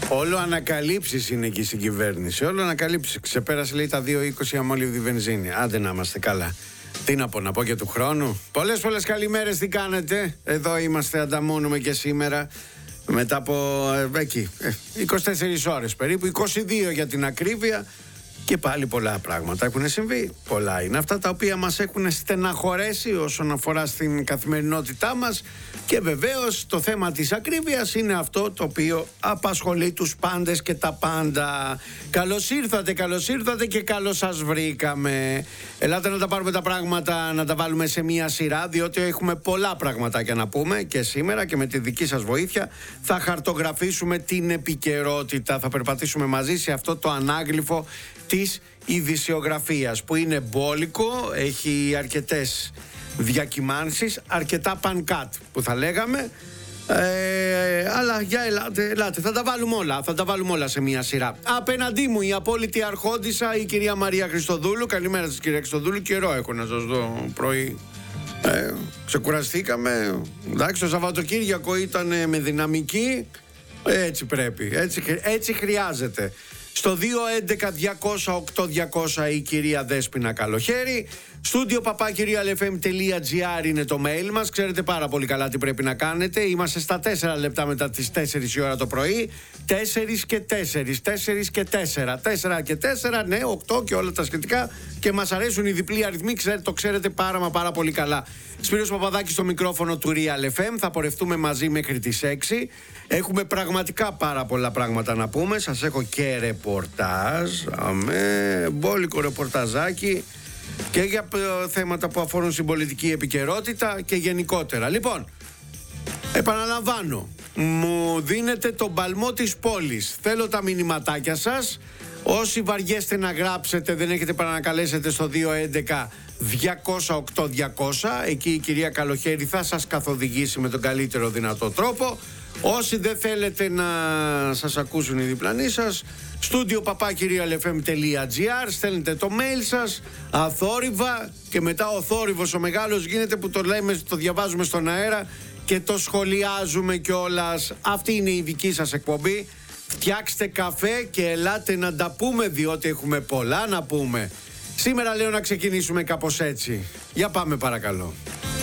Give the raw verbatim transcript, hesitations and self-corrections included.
Όλο ανακαλύψεις είναι εκεί στην κυβέρνηση. Όλο ανακαλύψεις. Ξεπέρασε λέει τα δύο είκοσι αμόλυβδη βενζίνη. Άντε να είμαστε καλά. Τι να πω, να πω και του χρόνου. Πολλές πολλές καλημέρες, τι κάνετε? Εδώ είμαστε, ανταμώνουμε και σήμερα. Μετά από ε, εκεί, ε, είκοσι τέσσερις ώρες περίπου, είκοσι δύο για την ακρίβεια. Και πάλι πολλά πράγματα έχουν συμβεί. Πολλά είναι αυτά τα οποία μας έχουν στεναχωρέσει όσον αφορά στην καθημερινότητά μας. Και βεβαίως το θέμα της ακρίβειας είναι αυτό το οποίο απασχολεί τους πάντες και τα πάντα. Καλώς ήρθατε, καλώς ήρθατε και καλώς σας βρήκαμε. Ελάτε να τα πάρουμε τα πράγματα, να τα βάλουμε σε μία σειρά, διότι έχουμε πολλά πραγματάκια να πούμε και σήμερα, και με τη δική σας βοήθεια θα χαρτογραφήσουμε την επικαιρότητα. Θα περπατήσουμε μαζί σε αυτό το ανάγλυφο της ειδησιογραφίας που είναι μπόλικο, έχει αρκετές διακυμάνσεις, αρκετά πανκάτ που θα λέγαμε, ε, αλλά για ελάτε, ελάτε, θα τα βάλουμε όλα, θα τα βάλουμε όλα σε μια σειρά. Απέναντί μου η απόλυτη αρχόντισσα, η κυρία Μαρία Χριστοδούλου. Καλημέρα σας κυρία Χριστοδούλου, καιρό έχω να σας δω πρωί. Ε, ξεκουραστήκαμε, εντάξει, το Σαββατοκύριακο ήταν με δυναμική, έτσι πρέπει, έτσι, έτσι χρειάζεται. Στο δύο έντεκα διακόσια οκτώ διακόσια η κυρία Δέσποινα Καλοχέρη. Στούντιο παπάκυριαλεφm.gr είναι το mail μας. Ξέρετε πάρα πολύ καλά τι πρέπει να κάνετε. Είμαστε στα τέσσερα λεπτά μετά τις τέσσερις η ώρα το πρωί. τέσσερα και τέσσερα, τέσσερα και τέσσερα, τέσσερα και τέσσερα, ναι, οκτώ και όλα τα σχετικά. Και μας αρέσουν οι διπλοί αριθμοί, ξέρετε, το ξέρετε πάρα μα πάρα πολύ καλά. Σπύρος Παπαδάκης στο μικρόφωνο του Real εφ εμ. Θα πορευτούμε μαζί μέχρι τις έξι. Έχουμε πραγματικά πάρα πολλά πράγματα να πούμε. Σας έχω και ρεπορτάζ. Αμέ, μπόλικο ρεπορταζάκι. Και για θέματα που αφορούν στην πολιτική επικαιρότητα και γενικότερα. Λοιπόν, επαναλαμβάνω, μου δίνετε τον παλμό της πόλης. Θέλω τα μηνυματάκια σας. Όσοι βαριέστε να γράψετε, δεν έχετε παρά να καλέσετε στο δύο έντεκα διακόσια οκτώ διακόσια. Εκεί η κυρία Καλοχέρη θα σας καθοδηγήσει με τον καλύτερο δυνατό τρόπο. Όσοι δεν θέλετε να σας ακούσουν οι διπλανοί σας, στούντιο παπάκυριαλεφm.gr, στέλνετε το mail σας αθόρυβα και μετά ο θόρυβος ο μεγάλος γίνεται που το λέμε, το διαβάζουμε στον αέρα και το σχολιάζουμε κιόλας. Αυτή είναι η δική σας εκπομπή. Φτιάξτε καφέ και ελάτε να τα πούμε, διότι έχουμε πολλά να πούμε. Σήμερα λέω να ξεκινήσουμε κάπως έτσι. Για πάμε παρακαλώ.